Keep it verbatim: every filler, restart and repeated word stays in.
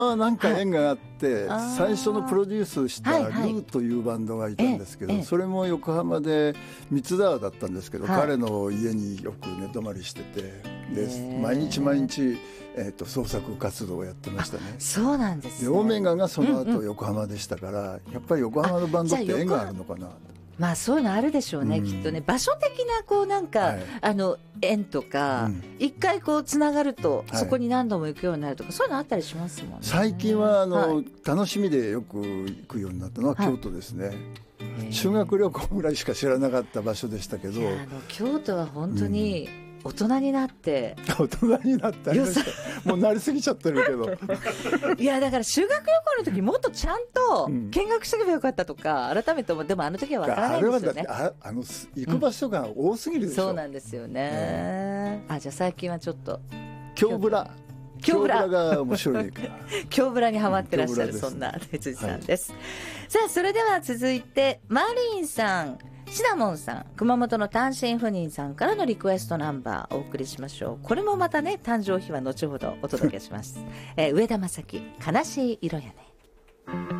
あなんか縁があって、はい、最初のプロデュースしたルーというバンドがいたんですけど、はいはい、それも横浜で三ツ沢だったんですけど、はい、彼の家によく寝泊まりしてて、で毎日毎日、えー、と創作活動をやってましたね。 そうなんですね。 でオメガがその後横浜でしたから、うんうん、やっぱり横浜のバンドって縁があるのかな。 まあそういうのあるでしょうね、うん、きっとね。場所的なこうなんか、はい、あの縁とか、うん、一回こうつながると、はい、そこに何度も行くようになるとか、そういうのあったりしますもんね。 最近はあの、はい、楽しみでよく行くようになったのは京都ですね、はい、修学旅行ぐらいしか知らなかった場所でしたけど、 いやあの京都は本当に、うん大人になって大人になったりもうなりすぎちゃってるけどいやだから修学旅行の時もっとちゃんと見学しておけばよかったとか改めて思う。でもあの時は分からないんですよね。 あれはだって あ, あの行く場所が多すぎるでしょ、 うん、そうなんですよね、うん、あじゃあ最近はちょっと京ブラ京ブラが面白いから京ブラにハマってらっしゃる、そんな哲司さんです、はい、さあそれでは続いてマリンさんシナモンさん、熊本の単身赴任さんからのリクエストナンバーお送りしましょう。これもまたね誕生日は後ほどお届けします、えー、上田正樹悲しい色やね。